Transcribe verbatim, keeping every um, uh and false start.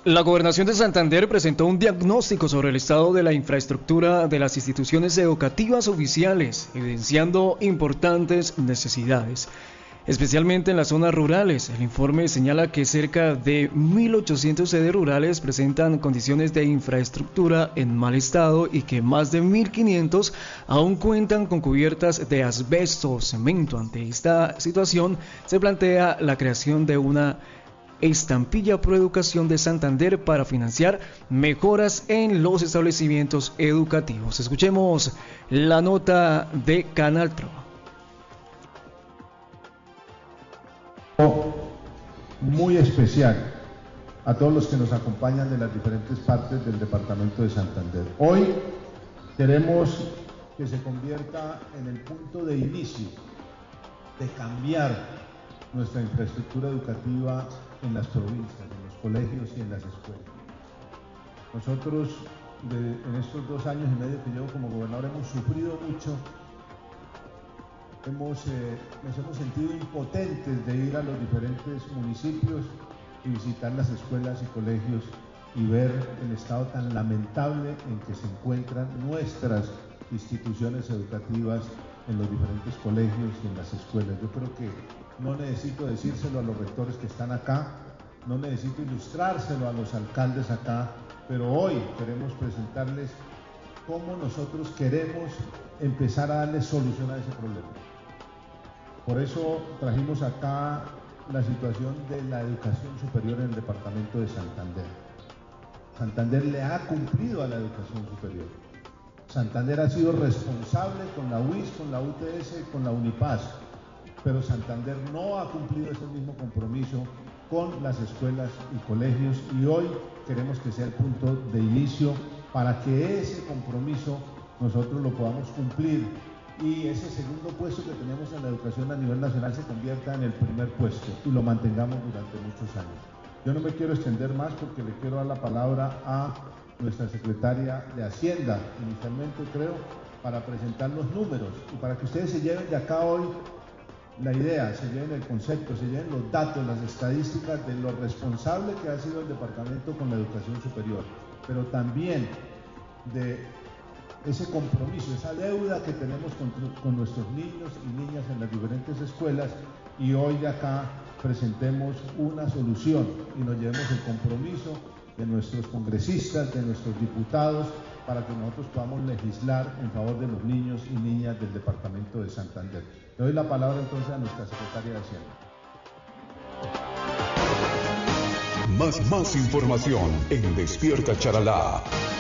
La Gobernación de Santander presentó un diagnóstico sobre el estado de la infraestructura de las instituciones educativas oficiales, evidenciando importantes necesidades, especialmente en las zonas rurales. El informe señala que cerca de mil ochocientas sedes rurales presentan condiciones de infraestructura en mal estado y que más de mil quinientas aún cuentan con cubiertas de asbesto o cemento. Ante esta situación, se plantea la creación de una estampilla Proeducación de Santander para financiar mejoras en los establecimientos educativos. Escuchemos la nota de Canal Tro. Muy especial a todos los que nos acompañan de las diferentes partes del departamento de Santander. Hoy queremos que se convierta en el punto de inicio de cambiar nuestra infraestructura educativa en las provincias, en los colegios y en las escuelas. Nosotros de, en estos dos años y medio que llevo como gobernador hemos sufrido mucho, hemos, eh, nos hemos sentido impotentes de ir a los diferentes municipios y visitar las escuelas y colegios y ver el estado tan lamentable en que se encuentran nuestras instituciones educativas en los diferentes colegios y en las escuelas. Yo creo que no necesito decírselo a los rectores que están acá, no necesito ilustrárselo a los alcaldes acá, pero hoy queremos presentarles cómo nosotros queremos empezar a darle solución a ese problema. Por eso trajimos acá la situación de la educación superior en el departamento de Santander. Santander le ha cumplido a la educación superior. Santander ha sido responsable con la U I S, con la U T S, con la UNIPAS, pero Santander no ha cumplido ese mismo compromiso con las escuelas y colegios, y hoy queremos que sea el punto de inicio para que ese compromiso nosotros lo podamos cumplir y ese segundo puesto que tenemos en la educación a nivel nacional se convierta en el primer puesto y lo mantengamos durante muchos años. Yo no me quiero extender más porque le quiero dar la palabra a nuestra secretaria de Hacienda, inicialmente creo, para presentar los números y para que ustedes se lleven de acá hoy la idea, se lleven el concepto, se lleven los datos, las estadísticas de lo responsable que ha sido el departamento con la educación superior, pero también de ese compromiso, esa deuda que tenemos con, con nuestros niños y niñas en las diferentes escuelas, y hoy de acá presentemos una solución y nos llevemos el compromiso de nuestros congresistas, de nuestros diputados, para que nosotros podamos legislar en favor de los niños y niñas del departamento de Santander. Le doy la palabra entonces a nuestra secretaria de Hacienda. Más, más información en Despierta Charalá.